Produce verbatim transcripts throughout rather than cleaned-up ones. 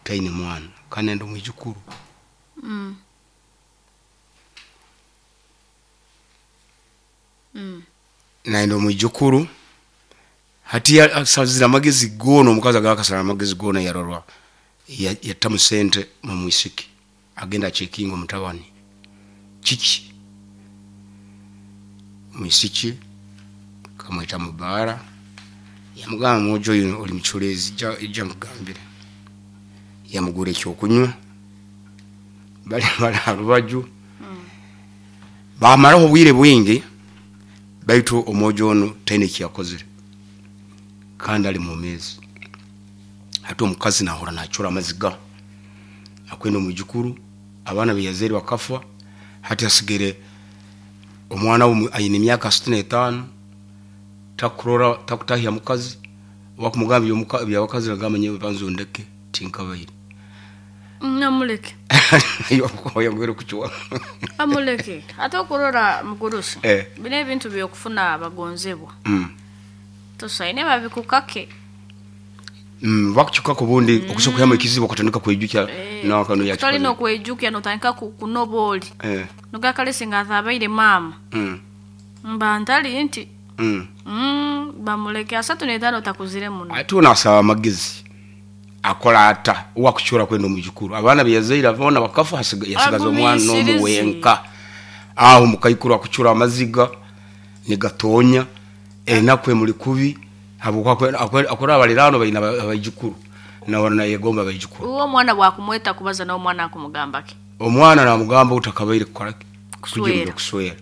taine mwana kana ndo mwijukuru mm mm na ndo mwijukuru hati asazira magezi gono mukaza gakasana magezi gono yarorwa ya yatamusente mu mwisiki agenda checkingo mutawani chichi mwisiki kamwita mubara yamugamba mojo yuno oli mchulezi ja ija mugambire yamugure kyokunywa bali bala rubaju mm. bamaraho bwire bwingi baitu omojo ono taine kiyakozire kandi ali mu mezi hati omukazi nahora nachura amaziga akwenda omujukuru abana biyazeri bakafa hati asigere omwana ayine myaka sitini n'etaano takurora takutahya mukazi wakumugambi yo mukazi yabakazi nagamanye banzo ndeke tinkabayire namuleke yo koya ngero kuchwa amuleke atakurora mugurusi eh. bine bintu byo kufuna abagonzebwa mm. tosaine babikukake mm wakuchuka kubundi mm. okusoka yamo ikizibo katandika kwejuka eh. na kanu ya tali no kwejuka no tanka kunoboli eh nugakale singa thabaire mama mm mbandali inti mm mm bamuleke asatu n'etaano takuzire muno atu nasaba magezi akola ata wakuchura kwenda mujukuru abana byazaira vona bakafa yasigaza omwana no wenka aho mukayikuru akuchura amaziga ni gatonya enakwe muri kubi abo akora abalirano bayina abajukuru na wana yegomba abajukuru uwo mwana bwakumweta kubaza na omwana akumugamba ke omwana na mugamba utakabaire kukora kuswera kuswera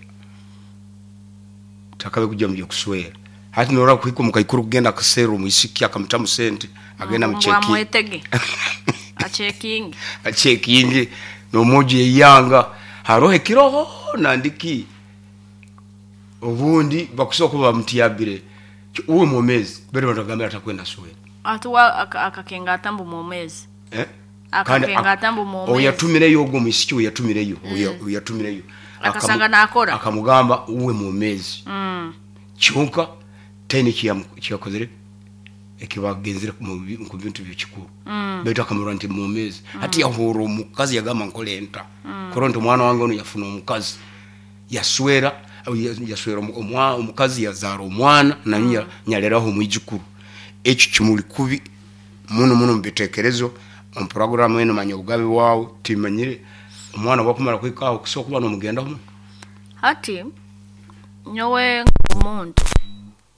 takabe kujya mu kuswera hati nora kuhiko mukayikuru kugenda kasero muisiki akamutamu sente agenda mu checking mwetege a checking a checking no moje yanga harohe kiroho nandiki obundi bakusoko bamutiyabire uwe momezi bere batagambira atakwenda swera atuwa akakenga atambu momezi eh akakenga atambu momezi oyatumire yo go misiki oyatumire yo oyatumire yo akasanga nakora akamugamba uwe momezi mm chunka tene kiyakozere ekibagenzere ku bintu by'ikikuru mm. beto akamura nti momezi mm. hati yahoro mukazi yagama nkolenta mm. koronto mwana wange ono yafuna omukazi yaswera yaswera omwana omukazi yazaro omwana na nya mm. nyaleraho mwijukuru echi kimuli kubi muno muno mbitekerezo on program eno manyo ugabe wawo timanyire omwana wakumara kwikaho kusokuba no mugenda ho hati nyowe umuntu